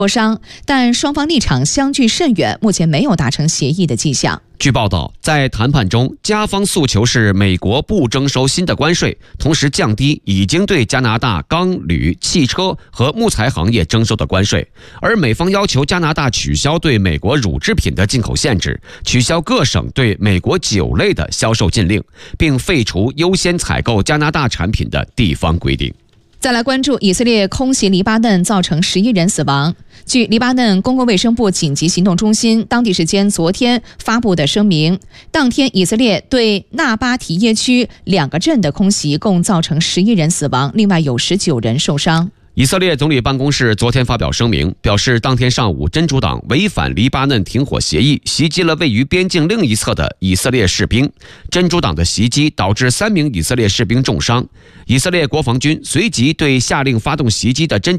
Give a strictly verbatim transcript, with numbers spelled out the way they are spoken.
磋商，但双方立场相距甚远，目前没有达成协议的迹象。 据报道，在谈判中，加方诉求是美国不征收新的关税，同时降低已经对加拿大钢铝、汽车和木材行业征收的关税，而美方要求加拿大取消对美国乳制品的进口限制，取消各省对美国酒类的销售禁令，并废除优先采购加拿大产品的地方规定。 再来关注以色列空袭黎巴嫩，造成十一人死亡。据黎巴嫩公共卫生部紧急行动中心当地时间昨天发布的声明，当天以色列对纳巴提耶区两个镇的空袭共造成十一人死亡，另外有十九人受伤。 以色列总理办公室昨天发表声明，表示当天上午真主党违反黎巴嫩停火协议，袭击了位于边境另一侧的以色列士兵。真主党的袭击导致三名以色列士兵重伤，以色列国防军随即对下令发动袭击的真